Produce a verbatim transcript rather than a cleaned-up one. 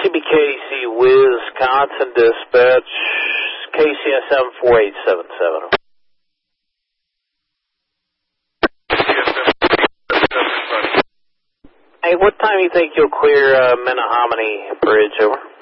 C B K C, Wisconsin Dispatch, K C S M four eight seven seven. Hey, what time do you think you'll clear uh, Menominee Bridge over?